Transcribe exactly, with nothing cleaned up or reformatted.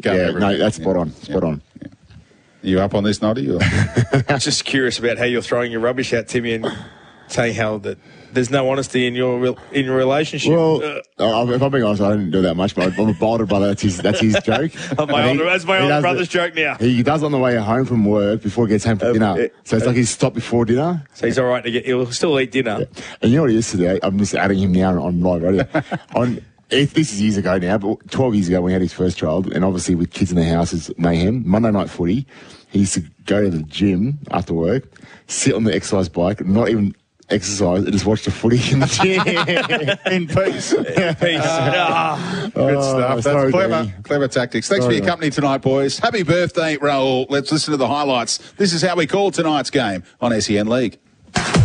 go. Yeah, every no, week. that's spot yeah. on, spot yeah. on. Yeah. You up on this, Noddy? Or? Just curious about how you're throwing your rubbish out, Timmy, and saying how that there's no honesty in your re- in your relationship. Well, uh, uh, if I'm being honest, I didn't do that much, but I'm a older brother. That's his, that's his joke. Oh, my And older, that's my he older does brother's it- joke now. He does it on the way home from work before he gets home for Uh, dinner. it- So it's like he's stopped before dinner. So he's all right to get. He'll still eat dinner. Yeah. And you know what he is today? I'm just adding him now on live radio. on if this is years ago now, but twelve years ago when he had his first child, and obviously with kids in the house is mayhem. Monday night footy, he used to go to the gym after work, sit on the exercise bike, not even exercise, and just watch the footy in the gym In peace. In peace. Ah. Good Oh, stuff. That's sorry, clever, Danny. clever tactics. Thanks Sorry, for your mate. company tonight, boys. Happy birthday, Raoul. Let's listen to the highlights. This is how we call tonight's game on S E N League.